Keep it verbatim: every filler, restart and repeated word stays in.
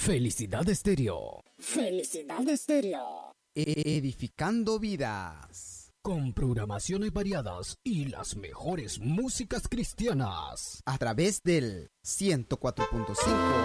Felicidad Estéreo. Felicidad Estéreo. E- edificando vidas. Con programaciones variadas y las mejores músicas cristianas. A través del ciento cuatro punto cinco